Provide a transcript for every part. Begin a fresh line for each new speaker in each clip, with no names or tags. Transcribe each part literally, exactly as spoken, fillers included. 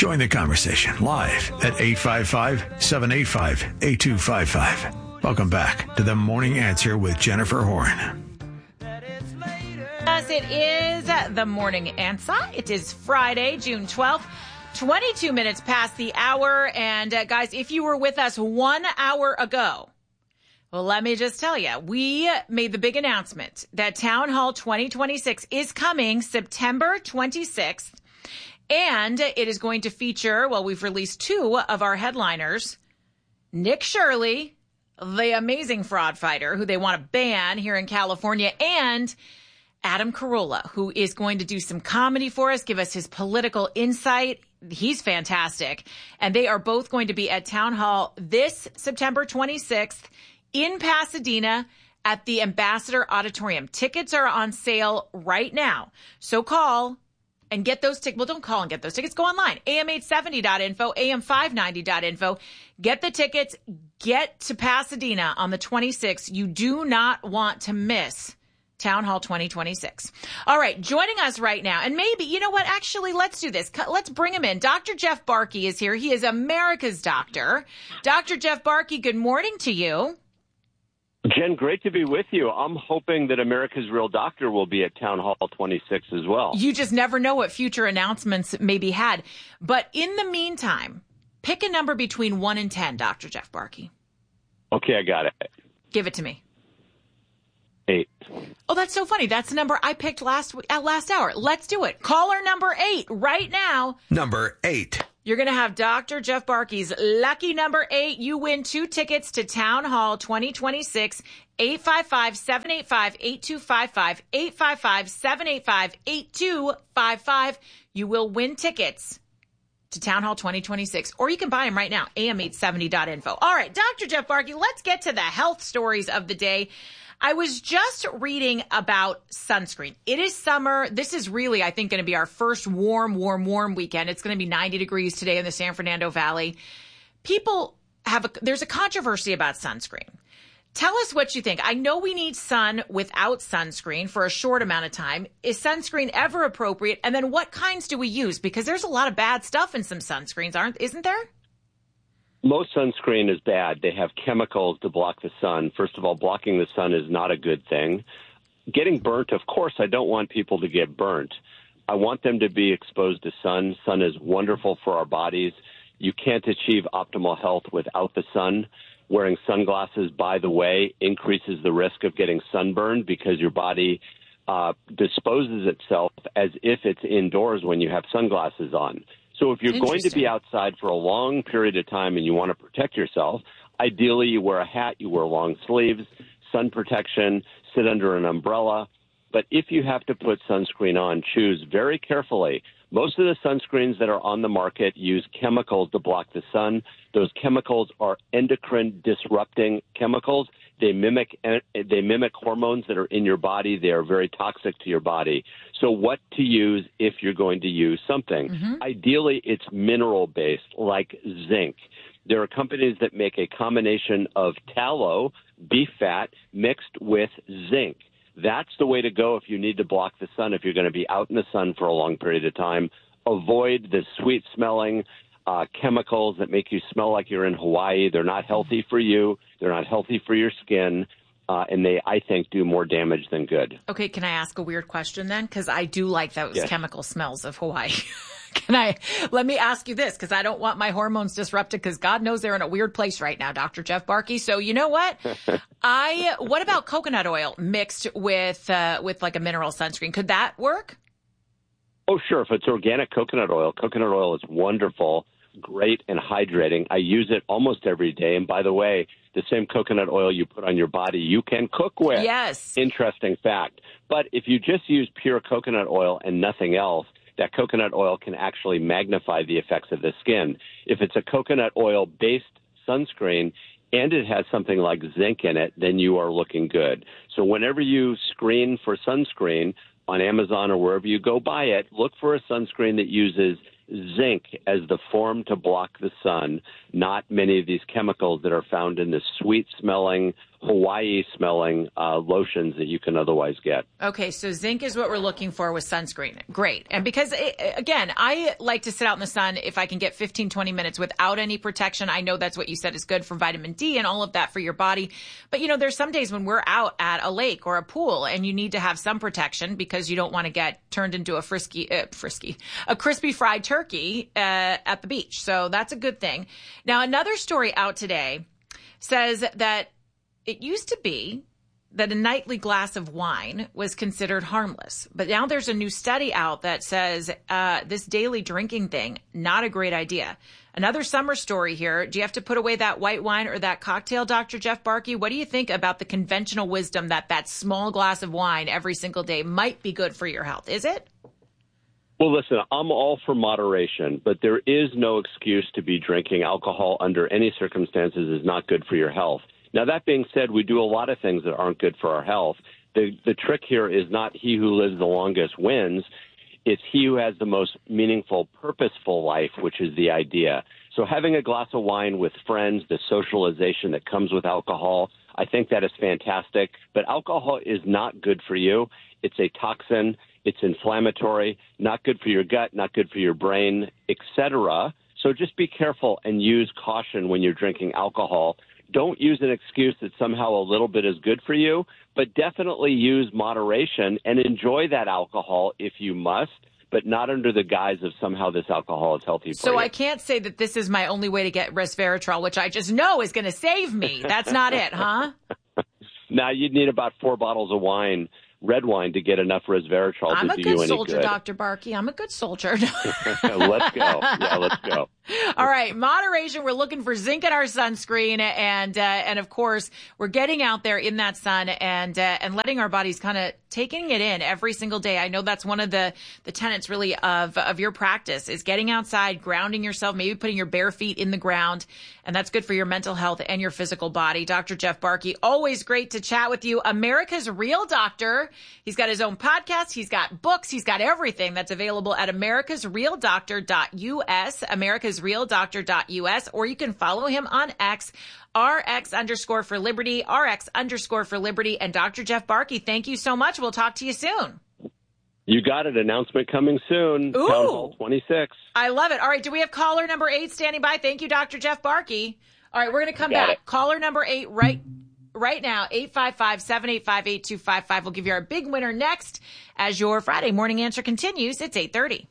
Join the conversation live at eight five five, seven eight five, eight two five five. Welcome back to The Morning Answer with Jennifer Horn.
Yes, it is The Morning Answer. It is Friday, June twelfth, twenty-two minutes past the hour. And uh, guys, if you were with us one hour ago, well, let me just tell you, we made the big announcement that Town Hall twenty twenty-six is coming September twenty-sixth. And it is going to feature, well, we've released two of our headliners, Nick Shirley, the amazing fraud fighter who they want to ban here in California, and Adam Carolla, who is going to do some comedy for us, give us his political insight. He's fantastic. And they are both going to be at Town Hall this September twenty-sixth in Pasadena at the Ambassador Auditorium. Tickets are on sale right now. So call and get those tickets. Well, don't call and get those tickets. Go online. A M eight seventy dot info, A M five ninety dot info. Get the tickets. Get to Pasadena on the twenty-sixth. You do not want to miss Town Hall twenty twenty-six. All right, joining us right now, and maybe, you know what, actually, let's do this. Let's bring him in. Doctor Jeff Barke is here. He is America's doctor. Doctor Jeff Barke, good morning to you.
Jen, great to be with you. I'm hoping that America's Real Doctor will be at Town Hall twenty-six as well.
You just never know what future announcements may be had. But in the meantime, pick a number between one and ten, Doctor Jeff Barke.
Okay, I got it.
Give it to me.
Eight.
Oh, that's so funny. That's the number I picked last uh, last hour. Let's do it. Caller number eight right now.
Number eight.
You're going to have Doctor Jeff Barke's lucky number eight. You win two tickets to Town Hall twenty twenty-six. eight five five, seven eight five, eight two five five. eight five five, seven eight five, eight two five five. You will win tickets to Town Hall twenty twenty-six, or you can buy them right now. A M eight seventy dot info. All right, Doctor Jeff Barke, let's get to the health stories of the day. I was just reading about sunscreen. It is summer. This is really, I think, going to be our first warm, warm, warm weekend. It's going to be ninety degrees today in the San Fernando Valley. People have a, there's a controversy about sunscreen. Tell us what you think. I know we need sun without sunscreen for a short amount of time. Is sunscreen ever appropriate? And then what kinds do we use? Because there's a lot of bad stuff in some sunscreens, aren't, isn't there?
Most sunscreen is bad. They have chemicals to block the sun. First of all, blocking the sun is not a good thing. Getting burnt, of course, I don't want people to get burnt. I want them to be exposed to sun. Sun is wonderful for our bodies. You can't achieve optimal health without the sun. Wearing sunglasses, by the way, increases the risk of getting sunburned because your body uh, disposes itself as if it's indoors when you have sunglasses on. So if you're going to be outside for a long period of time and you want to protect yourself, ideally you wear a hat, you wear long sleeves, sun protection, sit under an umbrella. But if you have to put sunscreen on, choose very carefully. Most of the sunscreens that are on the market use chemicals to block the sun. Those chemicals are endocrine disrupting chemicals. They mimic they mimic hormones that are in your body. They are very toxic to your body. So what to use if you're going to use something? Mm-hmm. Ideally, it's mineral-based, like zinc. There are companies that make a combination of tallow, beef fat, mixed with zinc. That's the way to go if you need to block the sun, if you're going to be out in the sun for a long period of time. Avoid the sweet-smelling uh, chemicals that make you smell like you're in Hawaii. They're not healthy for you. They're not healthy for your skin. Uh, and they, I think, do more damage than good.
Okay, can I ask a weird question then? Because I do like those
yes.
chemical smells of Hawaii. Can I, let me ask you this, because I don't want my hormones disrupted, because God knows they're in a weird place right now, Doctor Jeff Barke. So you know what? I, what about coconut oil mixed with, uh, with like a mineral sunscreen? Could that work?
Oh, sure. If it's organic coconut oil, coconut oil is wonderful, great and hydrating. I use it almost every day. And by the way, the same coconut oil you put on your body, you can cook with.
Yes.
Interesting fact. But if you just use pure coconut oil and nothing else, that coconut oil can actually magnify the effects of the skin. If it's a coconut oil-based sunscreen and it has something like zinc in it, then you are looking good. So whenever you screen for sunscreen on Amazon or wherever you go buy it, look for a sunscreen that uses zinc as the form to block the sun. not many of these chemicals that are found in the sweet-smelling, Hawaii-smelling uh, lotions that you can otherwise get.
Okay, so zinc is what we're looking for with sunscreen. Great. And because, it, again, I like to sit out in the sun if I can get fifteen, twenty minutes without any protection. I know that's what you said is good for vitamin D and all of that for your body. But, you know, there's some days when we're out at a lake or a pool and you need to have some protection because you don't want to get turned into a frisky, uh, frisky, a crispy fried turkey uh, at the beach. So that's a good thing. Now, another story out today says that it used to be that a nightly glass of wine was considered harmless. But now there's a new study out that says uh, this daily drinking thing, not a great idea. Another summer story here. Do you have to put away that white wine or that cocktail, Doctor Jeff Barke? What do you think about the conventional wisdom that that small glass of wine every single day might be good for your health? Is it?
Well, listen, I'm all for moderation, but there is no excuse to be drinking alcohol under any circumstances is not good for your health. Now, that being said, we do a lot of things that aren't good for our health. The the trick here is not he who lives the longest wins. It's he who has the most meaningful, purposeful life, which is the idea. So having a glass of wine with friends, the socialization that comes with alcohol, I think that is fantastic. But alcohol is not good for you. It's a toxin. It's inflammatory, not good for your gut, not good for your brain, et cetera. So just be careful and use caution when you're drinking alcohol. Don't use an excuse that somehow a little bit is good for you, but definitely use moderation and enjoy that alcohol if you must, but not under the guise of somehow this alcohol is healthy for
so
you.
So I can't say that this is my only way to get resveratrol, which I just know is going to save me. That's not it, huh?
Now, you'd need about four bottles of wine, red wine, to get enough resveratrol
I'm
to
a
do
good
you any
soldier,
good.
Doctor Barke. I'm a good soldier.
Let's go. Yeah, let's go.
All right, moderation. We're looking for zinc in our sunscreen, and uh, and of course, we're getting out there in that sun and uh, and letting our bodies kind of taking it in every single day. I know that's one of the the tenets really of of your practice is getting outside, grounding yourself, maybe putting your bare feet in the ground, and that's good for your mental health and your physical body. Doctor Jeff Barke, always great to chat with you. America's Real Doctor. He's got his own podcast. He's got books. He's got everything that's available at americas real doctor dot u s. Americas real doctor dot u s, or you can follow him on X, R X underscore for Liberty, R X underscore for Liberty. And Doctor Jeff Barke, thank you so much. We'll talk to you soon.
You got it. Announcement coming soon.
Ooh.
Town Hall twenty-six.
I love it. All right. Do we have caller number eight standing by? Thank you, Doctor Jeff Barke. All right. We're going to come
Got
back.
it.
Caller number eight right right now, eight five five, seven eight five, eight two five five. We'll give you our big winner next as your Friday morning answer continues. It's eight thirty.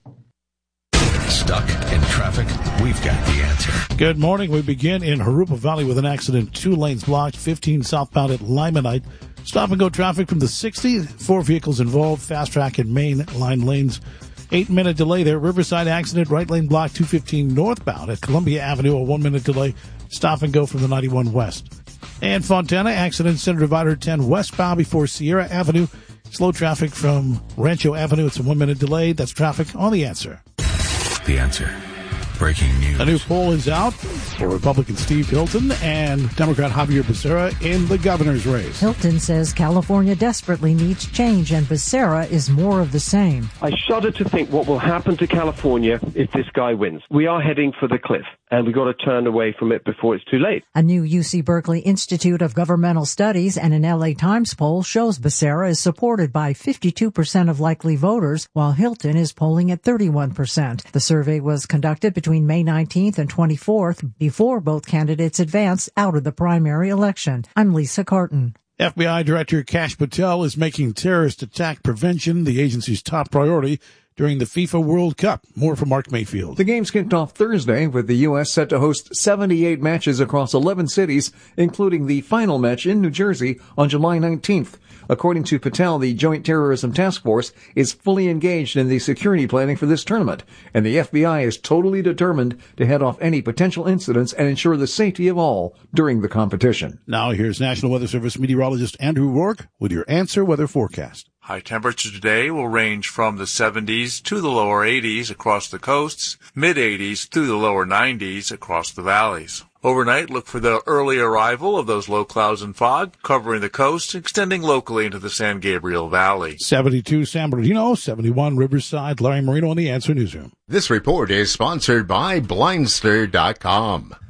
Stuck in traffic? We've got the answer.
Good morning. We begin in Harupa Valley with an accident. Two lanes blocked, fifteen southbound at Limonite. Stop and go traffic from the sixty. Four vehicles involved. Fast track and main line lanes. Eight minute delay there. Riverside accident. Right lane blocked, two fifteen northbound at Columbia Avenue. A one minute delay. Stop and go from the ninety-one west. And Fontana accident. Center divider ten westbound before Sierra Avenue. Slow traffic from Rancho Avenue. It's a one minute delay. That's traffic on The Answer.
The Answer. Breaking news.
A new poll is out for Republican Steve Hilton and Democrat Javier Becerra in the governor's race.
Hilton says California desperately needs change, and Becerra is more of the same.
I shudder to think what will happen to California if this guy wins. We are heading for the cliff, and we've got to turn away from it before it's too late.
A new U C Berkeley Institute of Governmental Studies and an L A Times poll shows Becerra is supported by fifty-two percent of likely voters, while Hilton is polling at thirty-one percent. The survey was conducted between May nineteenth and twenty-fourth, before both candidates advance out of the primary election. I'm Lisa Carton.
F B I Director Kash Patel is making terrorist attack prevention the agency's top priority during the FIFA World Cup. More from Mark Mayfield.
The games kicked off Thursday with the U S set to host seventy-eight matches across eleven cities, including the final match in New Jersey on July nineteenth. According to Patel, the Joint Terrorism Task Force is fully engaged in the security planning for this tournament, and the F B I is totally determined to head off any potential incidents and ensure the safety of all during the competition.
Now here's National Weather Service meteorologist Andrew Rourke with your Answer Weather forecast.
High temperature today will range from the seventies to the lower eighties across the coasts, mid-eighties through the lower nineties across the valleys. Overnight, look for the early arrival of those low clouds and fog covering the coast, extending locally into the San Gabriel Valley.
seventy-two San Bernardino, seventy-one Riverside. Larry Marino on the Answer Newsroom.
This report is sponsored by Blindster dot com.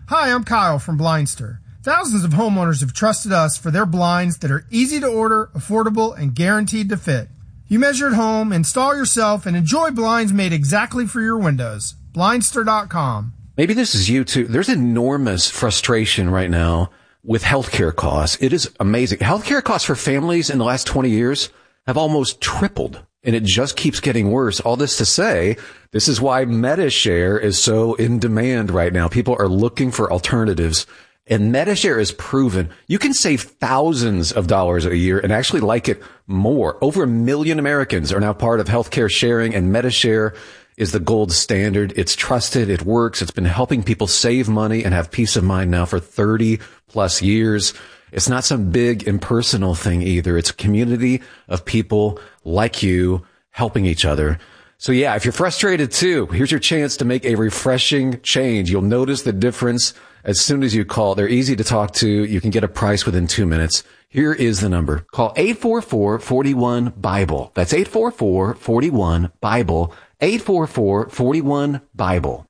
Hi, I'm Kyle from Blindster. Thousands of homeowners have trusted us for their blinds that are easy to order, affordable, and guaranteed to fit. You measure at home, install yourself, and enjoy blinds made exactly for your windows. Blindster dot com.
Maybe this is you too. There's enormous frustration right now with healthcare costs. It is amazing. Healthcare costs for families in the last twenty years have almost tripled, and it just keeps getting worse. All this to say, this is why MediShare is so in demand right now. People are looking for alternatives, and MediShare is proven you can save thousands of dollars a year and actually like it more. Over a million Americans are now part of healthcare sharing, and MediShare is the gold standard. It's trusted. It works. It's been helping people save money and have peace of mind now for thirty plus years. It's not some big impersonal thing either. It's a community of people like you helping each other. So yeah, if you're frustrated too, here's your chance to make a refreshing change. You'll notice the difference as soon as you call. They're easy to talk to. You can get a price within two minutes. Here is the number. Call eight four four, four one, BIBLE. That's eight four four, four one, BIBLE. eight four four, four one, BIBLE.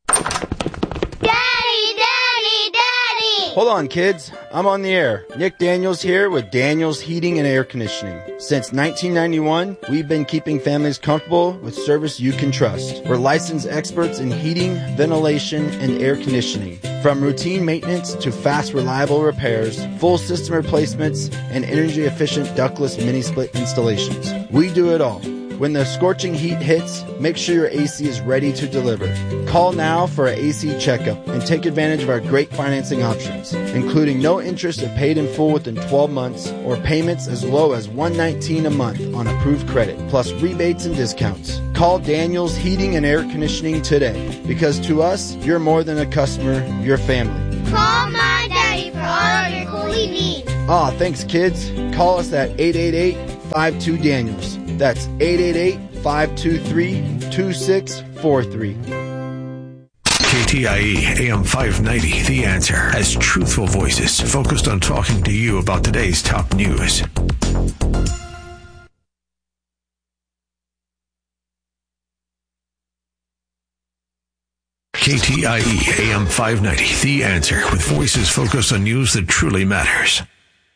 Daddy, Daddy, Daddy!
Hold on, kids. I'm on the air. Nick Daniels here with Daniels Heating and Air Conditioning. Since nineteen ninety-one, we've been keeping families comfortable with service you can trust. We're licensed experts in heating, ventilation, and air conditioning. From routine maintenance to fast, reliable repairs, full system replacements, and energy-efficient ductless mini-split installations. We do it all. When the scorching heat hits, make sure your A C is ready to deliver. Call now for an A C checkup and take advantage of our great financing options, including no interest if paid in full within twelve months or payments as low as one hundred nineteen dollars a month on approved credit, plus rebates and discounts. Call Daniels Heating and Air Conditioning today, because to us, you're more than a customer, you're family.
Call my daddy for all of your cooling needs.
Aw, thanks kids. Call us at eight eight eight, five two, Daniels. That's eight eight eight, five two three, two six four three.
K T I E A M five ninety, The Answer, has truthful voices focused on talking to you about today's top news. K T I E A M five ninety, The Answer, with voices focused on news that truly matters.